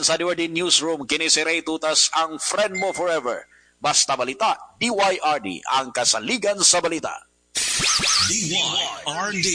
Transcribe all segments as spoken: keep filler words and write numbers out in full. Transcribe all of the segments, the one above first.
sa D Y R D Newsroom, kini si Ray Tutas, ang friend mo forever. Basta balita, D Y R D, ang kasaligan sa balita. D Y R D.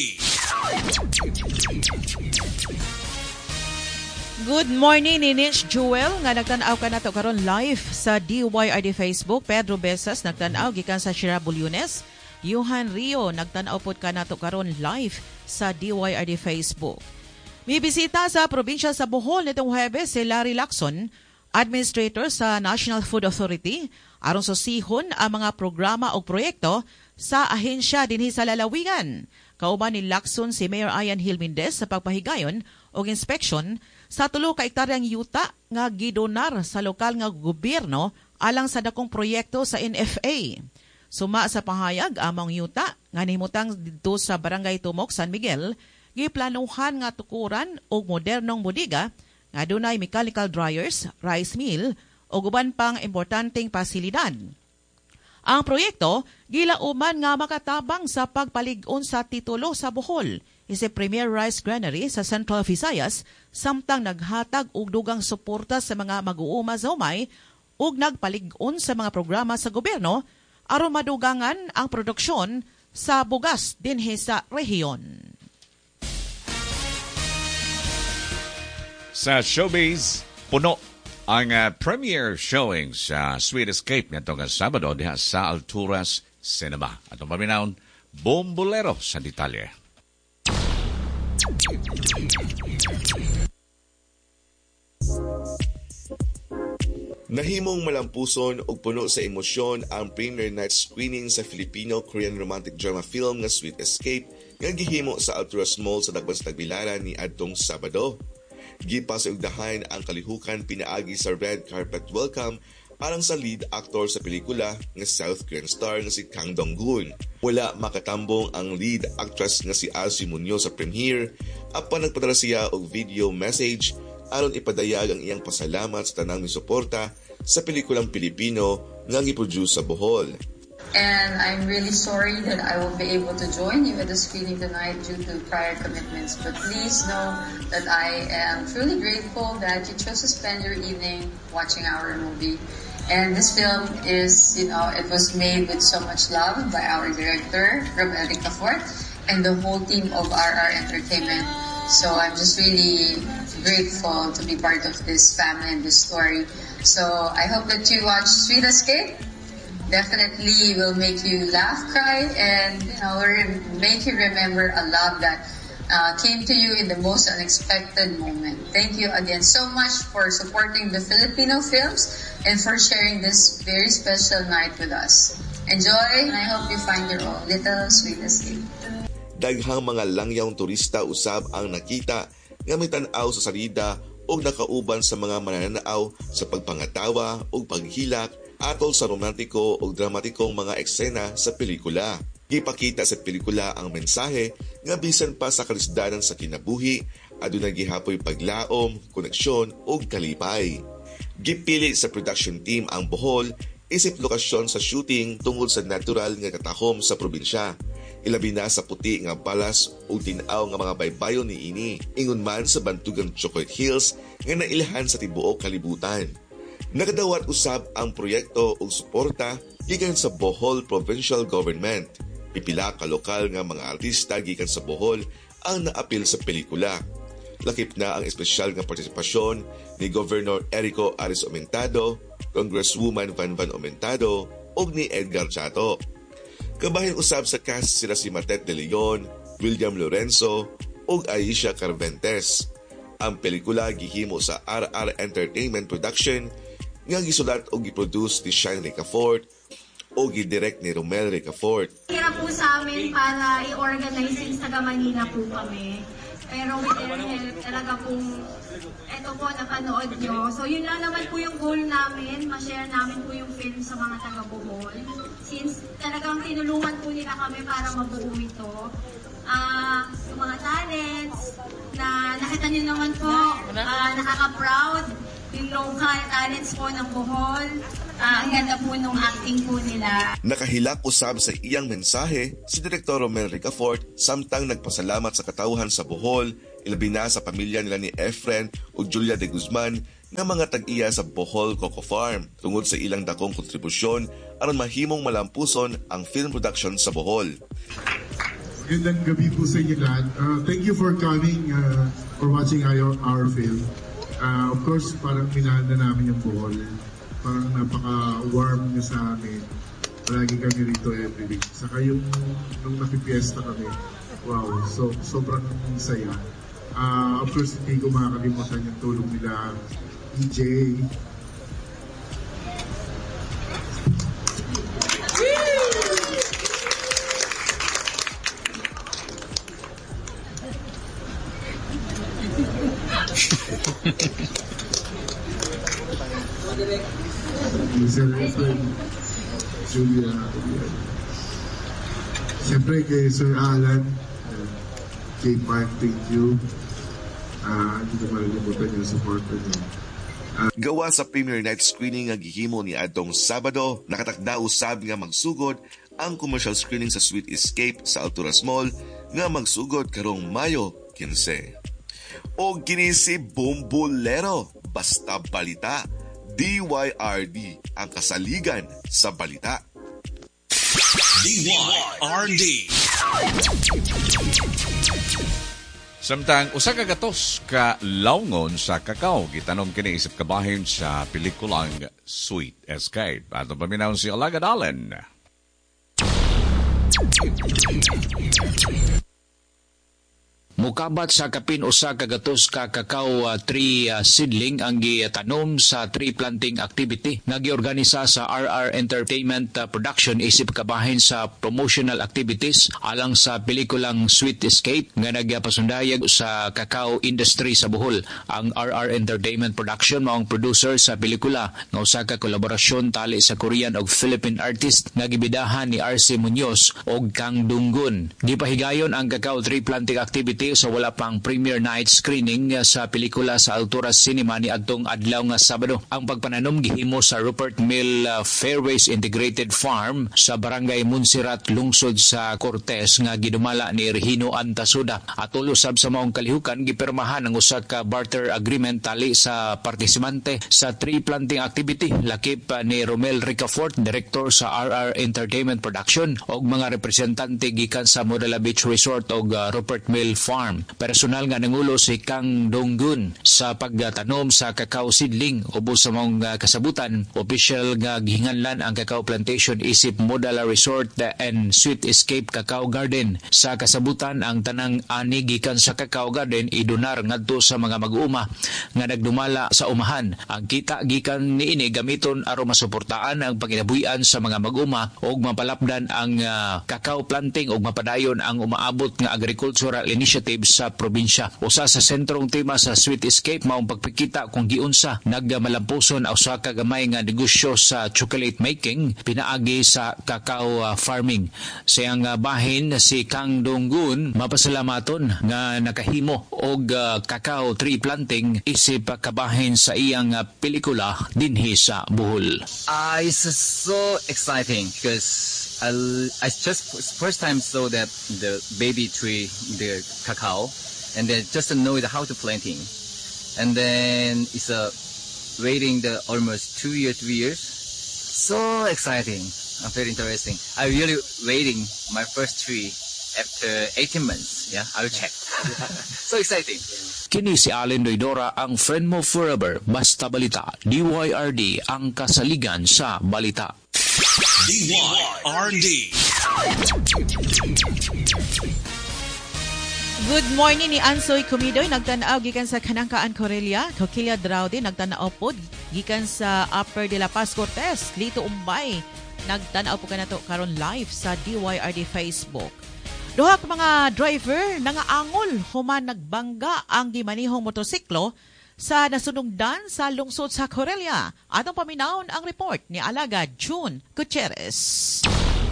Good morning, Ninis Jewel, nga nagtanaw ka na to karon live sa D Y R D Facebook. Pedro Besas nagtanaw gikan sa Shira Bulyones. Johan Rio nagtanaw pod ka na to karon live sa D Y R D Facebook. May bisita sa probinsya sa Bohol nitong Huwebes si Larry Lacson, Administrator sa National Food Authority, aron susihon ang mga programa o proyekto sa ahensya dinhi sa lalawigan. Kauban ni Lacson si Mayor Ian Hill Mendez sa pagpahigayon o inspeksyon sa tulo ka ektaryang yuta nga gidonar sa lokal nga gobyerno alang sa dakong proyekto sa N F A. Suma sa pahayag among yuta nga nihimutang dito sa Barangay Tumok, San Miguel, giplanuhan nga tukuran og modernong bodega nga dunay mechanical dryers, rice mill o guban pang importanteng pasilidad. Ang proyekto gilauman nga makatabang sa pagpalig-on sa titulo sa Bohol, isip Premier Rice Granary sa Central Visayas, samtang naghatag og dugang suporta sa mga mag-uuma sa humay ug nagpalig-on sa mga programa sa gobyerno aron madugangan ang produksyon sa bugas dinhi sa rehiyon. Sa showbiz, puno ang uh, premiere showing sa Sweet Escape nitong Sabado diha sa Alturas Cinema. At ang paminaon, Bombolero sa detalye. Nahimong malampuson ug puno sa emosyon ang premiere night screening sa Filipino-Korean romantic drama film nga Sweet Escape nga gihimo sa Alturas Mall sa Dagbas Tagbilaran ni adtong Sabado. Gipasugdahan ang kalihukan pinaagi sa red carpet welcome alang sa lead actor sa pelikula nga South Korean star nga si Kang Dong-gun. Wala makatambong ang lead actress nga si Alci Munoz sa premiere, apan nagpadala siya og video message aron ipadayag ang iyang pasalamat sa tanang misuporta sa pelikulang Pilipino nga giproduce sa Bohol. And I'm really sorry that I won't be able to join you at the screening tonight due to prior commitments. But please know that I am truly grateful that you chose to spend your evening watching our movie. And this film is, you know, it was made with so much love by our director, Romel Ricafort, and the whole team of R R Entertainment. So I'm just really grateful to be part of this family and this story. So I hope that you watch Sweet Escape. Definitely will make you laugh, cry, and you know, make you remember a love that uh, came to you in the most unexpected moment. Thank you again so much for supporting the Filipino films and for sharing this very special night with us. Enjoy, and I hope you find your own little Sweet Escape. Daghang mga langyawng turista usab ang nakita nga may tan-aw sa salida o nakauban sa mga mananaaw sa pagpangatawa o paghilak atol sa romantiko o dramatikong mga eksena sa pelikula. Gipakita sa pelikula ang mensahe nga bisan pa sa kalisdanan sa kinabuhi, adunay gihapoy paglaom, koneksyon o kalipay. Gipili sa production team ang Bohol isip lokasyon sa shooting tungod sa natural nga katahom sa probinsya. Ilabi na sa puti nga balas o tinaw nga mga baybayon ni ini, ingon man sa bantugang Chocolate Hills nga nailhan sa tibuok kalibutan. Nakadawat usab ang proyekto o suporta gikan sa Bohol Provincial Government. Pipila ka lokal nga mga artista gikan sa Bohol ang naapil sa pelikula. Lakip na ang espesyal nga partisipasyon ni Governor Erico Aris Aumentado, Congresswoman Van Van Aumentado ug ni Edgar Chato. Kabahin usab sa cast sila si Matet de Leon, William Lorenzo ug Aisha Carventes. Ang pelikula gihimo sa R R Entertainment Production nga gisulat o giproduce ni Shine Ricafort o gidirect ni Romel Ricafort. Hirap po sa amin para i-organize since taga Manila po kami. Pero with their help, talaga pong eto po napanood nyo. So yun lang naman po yung goal namin, ma-share namin po yung film sa mga taga Bohol. Since talagang tinulungan po nila kami para mabuo ito. Uh, yung mga talents na nakita nyo naman po, uh, nakaka-proud. Yung local talents po ng Bohol. Uh, ang ganda po nung acting po nila. Nakahilak usab sa iyang mensahe si Direktor Romel Ricafort samtang nagpasalamat sa katauhan sa Bohol, ilabi na sa pamilya nila ni Efren o Julia de Guzman nga mga tag-iya sa Bohol Coco Farm tungod sa ilang dakong kontribusyon aron mahimong malampuson ang film production sa Bohol. Magandang gabi po sa inyo lahat. Uh, thank you for coming, uh, for watching our, our film. Uh, of course, parang minahal na namin yung Bohol. Parang napaka-warm nyo sa amin. Palagi kami rito every week. Saka yung nung napipiesta kami, wow, so, sobrang saya. Uh, of course, hindi ko makakalimutan yung tulong nila, E J. Diesel Efren, Julia, siyempre kay Sir Alan, uh, kay Park, thank you. Uh, hindi ko malilimutan yung support niyo. Uh, Gawa sa premiere night screening nga gihimo ni adtong Sabado, nakatakda usab nga magsugod ang commercial screening sa Sweet Escape sa Alturas Mall nga magsugod karong Mayo quince. O kini si Bombulero, basta balita. D Y R D, ang kasaligan sa balita. D Y R D. Samtang usa ka gatos ka lawngon sa kakao gitanom kini isip kabahin sa pelikulang Sweet Escape. Ato paminaw si Alagad Allen. Mukabat sa kapin usa ka gatos ka kakao uh, tree uh, seedling ang gitanom sa tree planting activity nga giorganisa sa R R Entertainment uh, Production isip kabahin sa promotional activities alang sa pelikulang Sweet Escape nga nagapasundayag sa kakao industry sa Bohol. Ang R R Entertainment Production maong producer sa pelikula nga usa ka kolaborasyon tali sa Korean ug Philippine artist nga gibidahan ni R C Munoz ug Kang Dunggun. Gipahigayon ang kakao tree planting activity sa wala pang premiere night screening sa pelikula sa Alturas Cinema ni adtong adlaw nga Sabado. Ang pagpananom gihimo sa Rupert Mill uh, Fairways Integrated Farm sa Barangay Munsirat, lungsod sa Cortes nga gidumala ni Regino Antasuda. Atol usab sa maong kalihukan gipirmahan ang usa ka barter agreement tali sa partisipante sa tree planting activity. Lakip uh, ni Romel Ricafort, director sa R R Entertainment Production og mga representante gikan sa Modala Beach Resort og uh, Rupert Mill Farm. Personal nga nangulo si Kang Donggun sa pagtanom sa kakao seedling. Ubos sa mga uh, kasabutan, official nga gihinganlan ang kakao plantation isip Modala Resort and Sweet Escape Cacao Garden. Sa kasabutan, ang tanang ani gikan sa Cacao Garden idonar ngadto sa mga mag-uuma nga nagdumala sa umahan. Ang kita gikan niini gamiton aron masuportaan ang panginabuhian sa mga mag-uma ug mapalapdan ang uh, kakao planting ug mapadayon ang umaabot nga agricultural initiative sa probinsya. Usa sa sentrong tema sa Sweet Escape maong pagpikita kung giunsa nagmalampuson ang usa ka gamay nga negosyo sa chocolate making pinaagi sa cacao uh, farming. Siyang uh, bahin si Kang Donggun mapasalamaton nga nakahimo og uh, cacao tree planting isip uh, kabahin sa iyang uh, pelikula dinhi sa Bohol. Uh, it's so exciting because I, I just first time saw that the baby tree, the cacao, and then just to know the how to planting, and then it's a uh, waiting the almost two years, three years. So exciting, uh, very interesting. I really waiting my first tree after eighteen months. Yeah, I will check. So exciting. Kini si Allen Doidora, ang friend mo forever. Basta balita. D Y R D, ang kasaligan sa balita. D Y R D. Good morning ni Ansoy Comidoy, nagtanaw gikan sa Kanangkaan Corelia, Coquilla Draudi, nagtanaw pod gikan sa Upper de la Paz Cortes, Lito Umbay, nagtanaw po kanato karon live sa D Y R D Facebook. Duha ka mga driver nangaangol human nagbangga ang gimanihong motosiklo sa nasunugdan sa lungsod sa Corelia. Atong paminawon ang report ni Alaga June Gutierrez.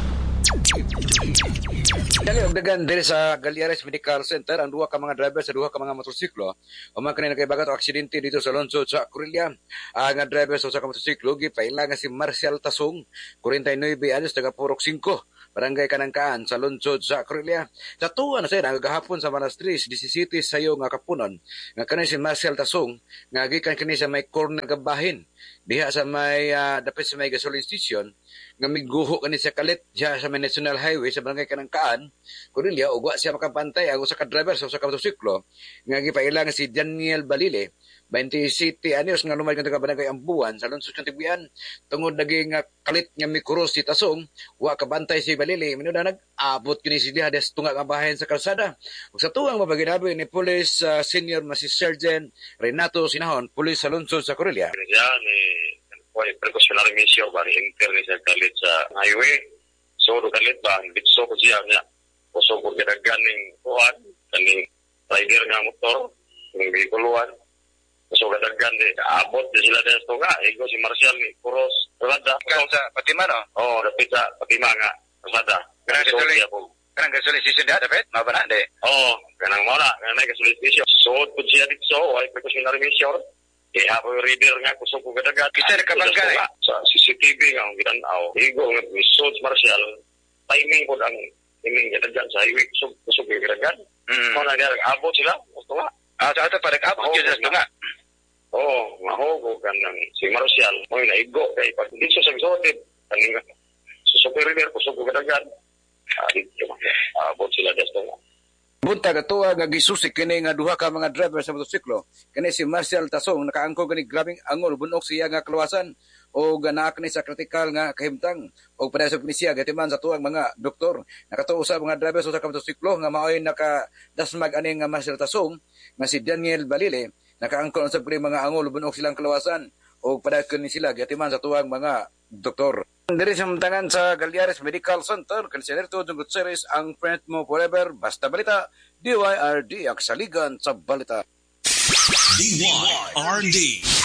Dali og dagan diri sa Galiares Medical Center ang duha ka mga driver sa duha ka mga motorsiklo o man kanina kay bagat og aksidente dito sa lungsod sa Corelia. Ang uh, driver sa usa ka motorsiklo gipaila nga si Marcial Tasong, forty-nine anyos, taga Purok five. Barangay Kanangkaan sa lungsod sa Corelia. Sa tuwa na siya nagahapon sa Manastris, disisiti sayo nga kapunon nga kanay si Marcel Tasong nga gikan kini sa may corner gabahin diha sa may uh, dapit sa may gasoline station nga miguho kani sa kalit diha sa may National Highway sa Barangay Kanangkaan Corelia ug wa siya makapantay ang usa ka driver sa usa ka motorsiklo nga gipailang si Daniel Balile twenty-seven anyos nga lumay kang taga Barangay Ambuan sa lungsod ng Tibuyan tungod naging uh, kalit nga mikuros si Tasong wa kabantay si Balile minuda nag-abot kini si diha des tunga nga bahin sa kalsada ug sa tuwang mapaginabi ni Police uh, Senior na si Sergeant Renato Sinahon Police sa lungsod sa Corelia. Yan eh Kuya precautionary measure ba ni enter ni sa kalit sa highway. So do kalit ba bitso ko siya nga. Kuso ko gidaganing kuan kaning rider nga motor ng bikuluan. Kuso gadagan di abot di sila des to nga ego si Marcial ni Kuros Rada Sa Fatima no? Oh, dapit sa Fatima nga Rada. Kanang gasolin kanang gasolin station da dapat mabana de. Oh, kanang mora kanang gasolin station. So pud siya dito ay precautionary measure. Eh, ako yung reader nga, kusog ko gadagat. Kita na kabangga eh. Sa C C T V nga, ang ginanaw. Higo nga, Swords Martial, timing po ang timing gadagat sa highway, kusog ko gadagat. Kung na nga, abot sila, gusto nga. Ah, sa ito, parang abot yun sa nga. Oo, mahogo ka ng si Marcial. Mo'y naigo, kaya pag hindi siya sagsotid, kaning kusog ko reader, kusog ko gadagat. Abot sila gusto nga. Buntag atuwa nga gisusik kini nga duha ka mga driver sa motorsiklo kani si Marcel Tasong nakaangkon kani grabing angol bunok siya nga kaluwasan o ganaak ni sa kritikal nga kahimtang o padasog ni siya gatiman sa tuwang mga doktor nakatuo sa mga driver sa motorsiklo nga maoy nakadasmag ani nga Marcel Tasong nga si Daniel Balile nakaangkon sa mga angol bunok silang kaluwasan o padasog ni sila gatiman sa tuwang mga doktor. Diri sa mantangan sa Galliares Medical Center, Kansener Tudong Gutierrez, ang friend mo forever, basta balita, D Y R D, aksaligan sa balita. D Y R D.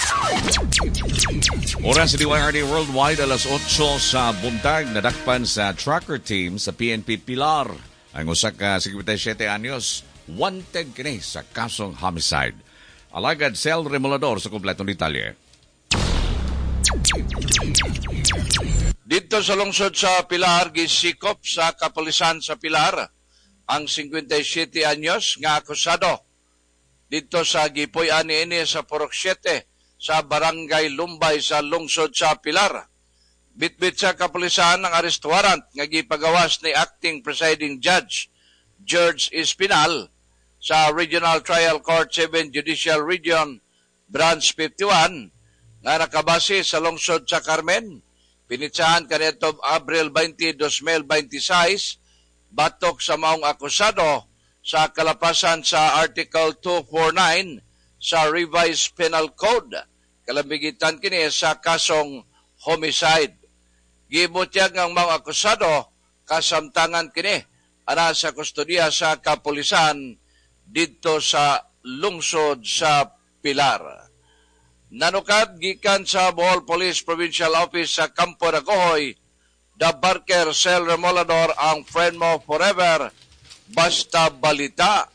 Oras sa D Y R D Worldwide, alas otso sa buntag, nadakpan sa tracker team sa P N P Pilar. Ang usa ka fifty-seven anyos, wanted kini sa kasong homicide. Alagad Sel Remolador sa kompletong detalye. Dito sa lungsod sa Pilar, gisikop sa kapulisan sa Pilar ang fifty-seven anyos nga akusado. Dito sa gipuy-an niini sa Purok siete sa Barangay Lumbay sa lungsod sa Pilar. Bitbit sa kapulisan ang arrest warrant nga gipagawas ni Acting Presiding Judge George Espinal sa Regional Trial Court seven Judicial Region Branch fifty-one nga nakabase sa lungsod sa Carmen. Pinitsahan kanito Abril twenty, twenty twenty-six batok sa maong akusado sa kalapasan sa Article two forty-nine sa Revised Penal Code. Kalambigitan kini sa kasong homicide. Gibutyag ng mga akusado kasamtangan kini ana sa kustodiya sa kapulisan dito sa lungsod sa Pilar. Nanukad gikan sa Bohol Police Provincial Office sa Campo Dagohoy, the Barker Cell Remolador ang friend mo forever, basta balita.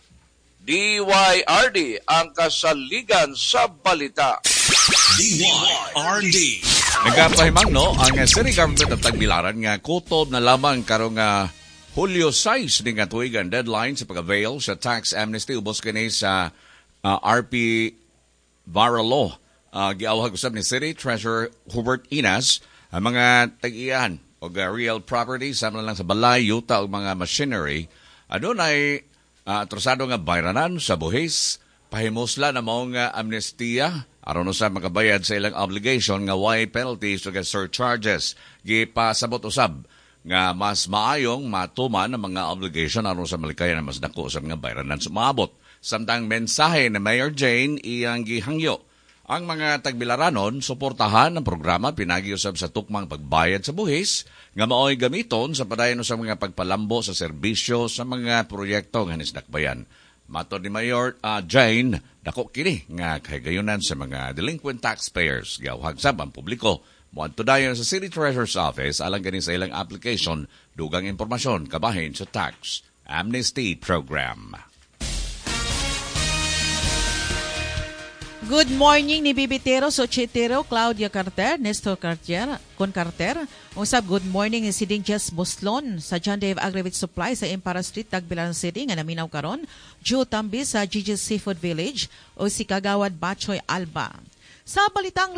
D Y R D ang kasaligan sa balita. D Y R D. Nagapahimang no, ang City Government of Tagbilaran nga kutob na lamang karong nga Hulyo six ni nga tuigan deadline sa pag-avail sa tax amnesty ubos kini sa uh, R P Vara Law. Uh, giawhag usab ni City Treasurer Hubert Inas ang mga tag-iyan o uh, real property sama lang sa balay, yuta o mga machinery. Adun ay uh, atrasado nga bayranan sa buhis, pahimusla na mao nga amnestiya aron usab makabayad sa ilang obligation nga why penalties o surcharges. Gipasabot usab nga mas maayong matuman ang mga obligation aron sa malikayan na mas dako sa mga bayranan sumabot. Samtang mensahe ni Mayor Jane iyang gihangyo ang mga tagbilaranon, suportahan ang programa pinagiusab sa tukmang pagbayad sa buhis nga mao'y gamiton sa padayon sa mga pagpalambo sa serbisyo sa mga proyekto nga nisdakbayan. Matod ni Mayor uh, Jane, dako kini nga kahigayunan sa mga delinquent taxpayers. Gawhag sab ang publiko. Muadto dayon sa City Treasurer's Office alang gani sa ilang application dugang impormasyon kabahin sa Tax Amnesty Program. Good morning ni Bibitero, Sochitero, Claudia Carter, Nestor Carter, Con Carter. Usab, good morning ni Siding Jess Boslon sa John Dave Agrivet Supply sa Empara Street, Tagbilaran City, nga naminaw karon. Joe Tambi sa Gigi's Seafood Village o si Kagawad Bachoy Alba. Sa balitang